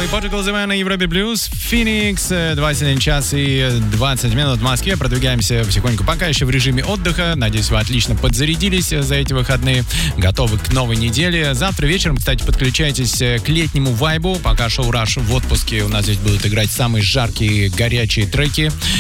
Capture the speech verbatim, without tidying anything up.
и Portugal The Man на Европе Плюс. Феникс, двадцать один час и двадцать минут в Москве. Продвигаемся потихоньку, пока еще в режиме отдыха. Надеюсь, вы отлично подзарядились за эти выходные. Готовы к новой неделе. Завтра вечером, кстати, подключайтесь к летнему вайбу. Пока шоу Rush в отпуске, у нас здесь будут играть самые жаркие, горячие треки.